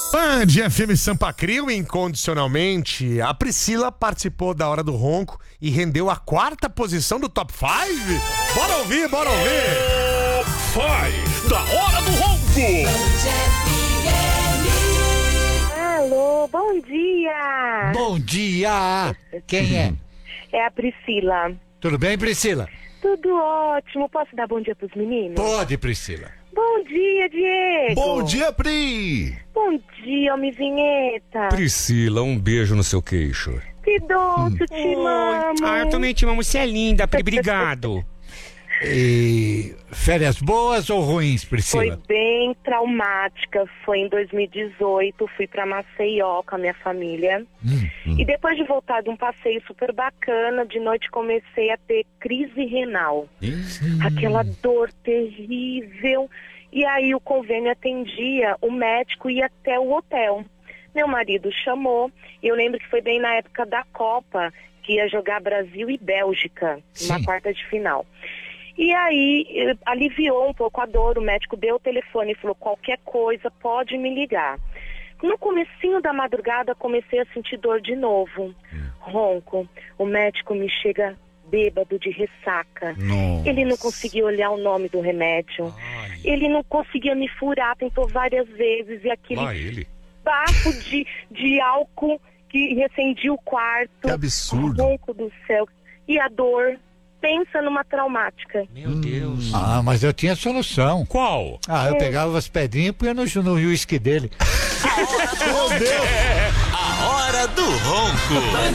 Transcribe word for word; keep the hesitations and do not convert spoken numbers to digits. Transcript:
Band F M Sampa Crio, incondicionalmente. A Priscila participou da Hora do Ronco e rendeu a quarta posição do Top cinco. Bora ouvir, bora ouvir. Five da Hora do Ronco. Alô, bom dia. Bom dia. Quem é? É a Priscila. Tudo bem, Priscila? Tudo ótimo. Posso dar bom dia pros meninos? Pode, Priscila. Bom dia, Diego. Bom dia, Pri. Bom dia, Almivinheta. Priscila, um beijo no seu queixo. Que doce, eu te amo. Ah, eu também te amo, você é linda, Pri, obrigado. E férias boas ou ruins, Foi Priscila? bem traumática. Foi em dois mil e dezoito. Fui pra Maceió com a minha família. Hum, hum. E depois de voltar de um passeio super bacana, de noite comecei a ter crise renal. Hum. Aquela dor terrível. E aí o convênio atendia, o médico ia até o hotel. Meu marido chamou. Eu lembro que foi bem na época da Copa, que ia jogar Brasil e Bélgica, Sim. na quarta de final. E aí eh, aliviou um pouco a dor, o médico deu o telefone e falou, qualquer coisa pode me ligar. No comecinho da madrugada comecei a sentir dor de novo, ronco. O médico me chega bêbado de ressaca. Nossa. Ele não conseguia olhar o nome do remédio. Ai. Ele não conseguia me furar, tentou várias vezes e aquele Lá ele. bafo de, de álcool que recendia o quarto. Que absurdo. Ronco do céu. E a dor, pensa numa traumática. Meu Deus. Ah, mas eu tinha solução. Qual? Ah, eu pegava as pedrinhas e punha no, no uísque dele. Meu Deus. A Hora do Ronco.